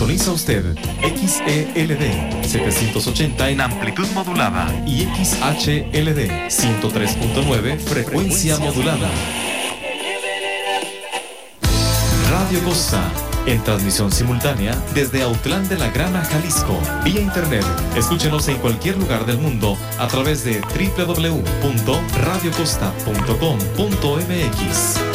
Sintoniza usted XELD 780 en amplitud modulada y XHLD 103.9 frecuencia modulada. Radio Costa, en transmisión simultánea desde Autlán de la Grana, Jalisco, vía internet. Escúchenos en cualquier lugar del mundo a través de www.radiocosta.com.mx.